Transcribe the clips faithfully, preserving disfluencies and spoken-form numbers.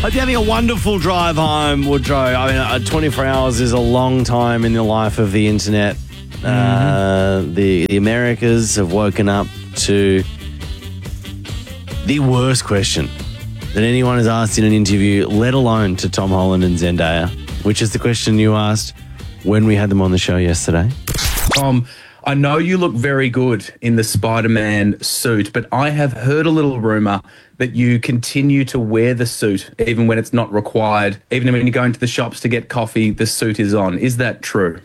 Hope you're having a wonderful drive home, Woodrow. I mean, uh, twenty-four hours is a long time in the life of the internet. Mm-hmm. Uh, the, the Americas have woken up to the worst question that anyone has asked in an interview, let alone to Tom Holland and Zendaya, which is the question you asked when we had them on the show yesterday. Tom, I know you look very good in the Spider-Man suit, but I have heard a little rumour that you continue to wear the suit even when it's not required. Even when you go into the shops to get coffee, the suit is on. Is that true?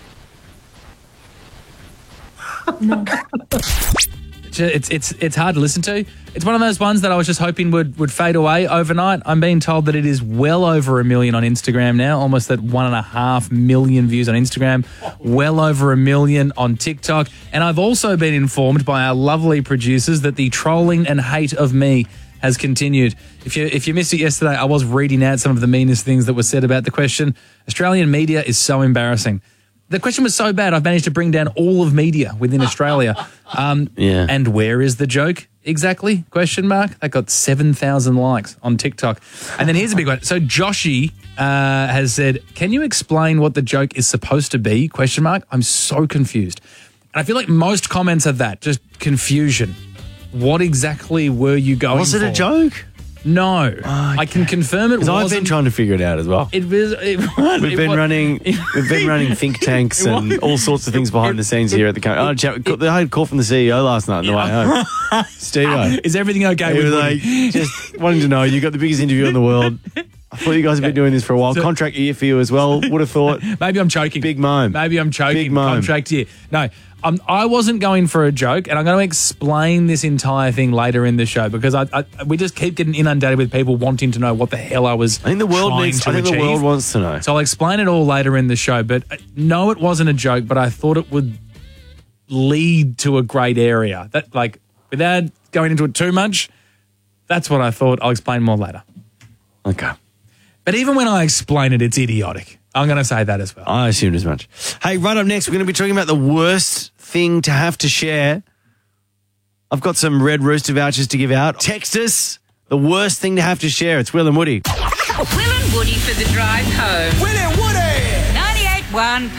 No. It's it's it's hard to listen to. It's one of those ones that I was just hoping would, would fade away overnight. I'm being told that it is well over a million on Instagram now, almost at one and a half million views on Instagram, well over a million on TikTok. And I've also been informed by our lovely producers that the trolling and hate of me has continued. If you if you missed it yesterday, I was reading out some of the meanest things that were said about the question. Australian media is so embarrassing. The question was so bad, I've managed to bring down all of media within Australia. Um, yeah. And where is the joke exactly? Question mark. That got seven thousand likes on TikTok. And then here's a big one. So Joshy uh, has said, can you explain what the joke is supposed to be? Question mark. I'm so confused. And I feel like most comments are that, just confusion. What exactly were you going for? Was it a joke? No, okay. I can confirm it wasn't. I've been trying to figure it out as well. It was. It, we've it been was, running. We've been running think tanks and all sorts of things behind it, the scenes it, here at the company. Oh, chat, it, I had a call from the C E O last night on the way home. Steve, is everything okay? He with was like, just wanting to know. You got the biggest interview in the world. I thought you guys have been doing this for a while. So, contract year for you as well. Would have thought. Maybe I'm choking. Big moan. Maybe I'm choking. Big moan. Contract year. No. Um, I wasn't going for a joke, and I'm going to explain this entire thing later in the show because I, I we just keep getting inundated with people wanting to know what the hell I was. I think the world trying needs. to I think achieve. the world wants to know. So I'll explain it all later in the show. But no, it wasn't a joke. But I thought it would lead to a great area. That like without going into it too much. That's what I thought. I'll explain more later. Okay. But even when I explain it, it's idiotic. I'm going to say that as well. I assumed as much. Hey, right up next, we're going to be talking about the worst thing to have to share. I've got some Red Rooster vouchers to give out. Text us. The worst thing to have to share. It's Will and Woody. Will and Woody for the drive home. Will and Woody! ninety-eight point one